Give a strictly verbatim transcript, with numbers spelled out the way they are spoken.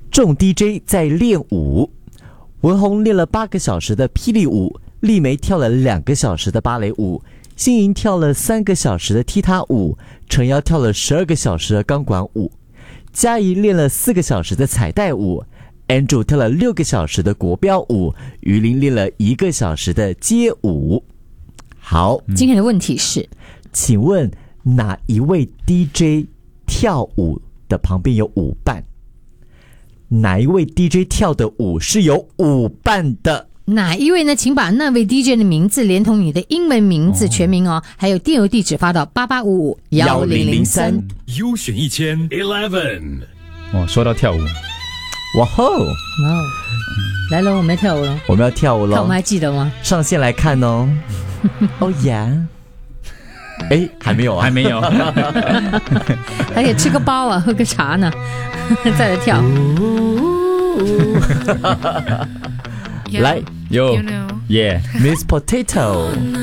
众 D J 在练舞，文宏练了八个小时的霹雳舞，丽梅跳了两个小时的芭蕾舞，新莹跳了三个小时的踢踏舞，陈瑶跳了十二个小时的钢管舞，嘉怡练了四个小时的彩带舞， Andrew 跳了六个小时的国标舞，于林练了一个小时的街舞。好， 今天的问题是， 请问哪一位 D J 跳舞的旁边有舞伴？哪一位 D J 跳的舞是有舞伴的？ 哪一位呢？请把那位 D J 的名字连同你的英文名字、哦、全名哦，还有电邮地址发到八八五五一零零三。 优选一千 eleven。 哦，说到跳舞， 哇吼！哦， 来了，我们要跳舞了。 我们要跳舞了， 看我们还记得吗？ 上线来看哦。哦呀！哎，还没有啊， 还没有， 还可以吃个包啊，喝个茶呢，再来跳。 来， 有，耶 ，Miss Potato。